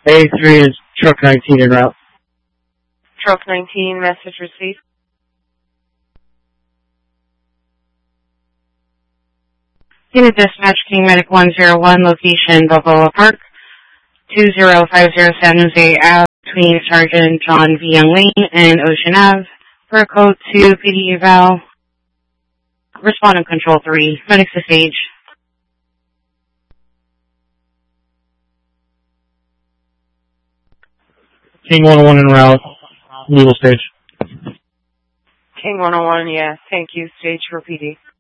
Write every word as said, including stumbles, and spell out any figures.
A three is truck nineteen en route. Truck nineteen, message received. Unit Dispatch, King Medic one zero one, location Balboa Park, two zero five zero San Jose Ave, between Sergeant John V. Young Lane and Ocean Ave, for code two P D eval. Respondent Control three, medics to stage. King one oh one en route. Legal stage. King one oh one, yeah. Thank you. Stage for P D.